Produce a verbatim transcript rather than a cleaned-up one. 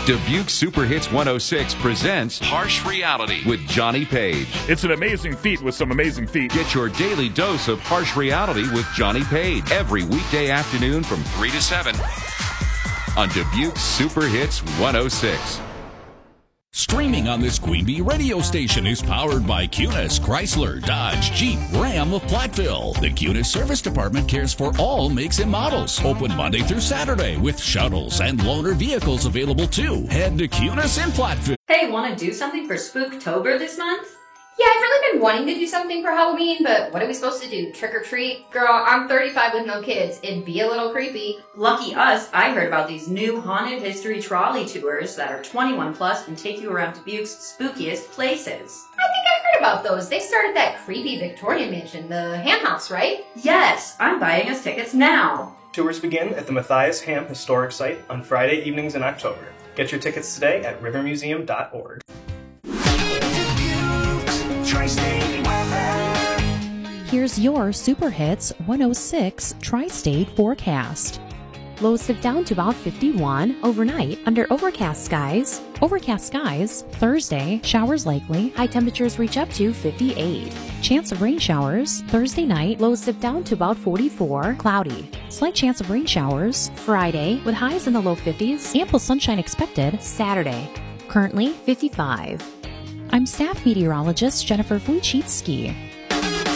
Dubuque Super Hits one oh six presents Harsh Reality with Johnny Page. It's an amazing feat with some amazing feet. Get your daily dose of Harsh Reality with Johnny Page every weekday afternoon from three to seven on Dubuque Super Hits one oh six. Streaming on this Queen Bee radio station is powered by Cunis, Chrysler, Dodge, Jeep, Ram of Platteville. The Cunis Service Department cares for all makes and models. Open Monday through Saturday with shuttles and loaner vehicles available too. Head to Cunis in Platteville. Hey, want to do something for Spooktober this month? Yeah, I've really been wanting to do something for Halloween, but what are we supposed to do? Trick or treat? Girl, I'm thirty-five with no kids. It'd be a little creepy. Lucky us, I heard about these new haunted history trolley tours that are twenty-one plus and take you around Dubuque's spookiest places. I think I heard about those. They started that creepy Victorian mansion, the Ham House, right? Yes, I'm buying us tickets now. Tours begin at the Matthias Ham Historic Site on Friday evenings in October. Get your tickets today at river museum dot org. Here's your Super Hits one oh six Tri-State forecast. Lows dip down to about fifty-one overnight under overcast skies. Overcast skies. Thursday, showers likely. High temperatures reach up to fifty-eight. Chance of rain showers. Thursday night. Lows dip down to about forty-four. Cloudy. Slight chance of rain showers. Friday with highs in the low fifties. Ample sunshine expected. Saturday. Currently fifty-five. I'm staff meteorologist Jennifer Wojcicki.